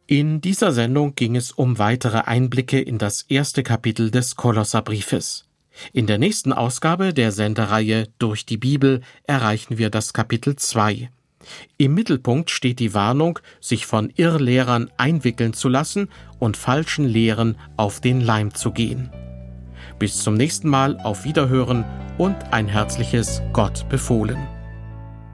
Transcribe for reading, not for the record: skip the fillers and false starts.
In dieser Sendung ging es um weitere Einblicke in das erste Kapitel des Kolosserbriefes. In der nächsten Ausgabe der Sendereihe Durch die Bibel erreichen wir das Kapitel 2. Im Mittelpunkt steht die Warnung, sich von Irrlehrern einwickeln zu lassen und falschen Lehren auf den Leim zu gehen. Bis zum nächsten Mal, auf Wiederhören und ein herzliches Gott befohlen.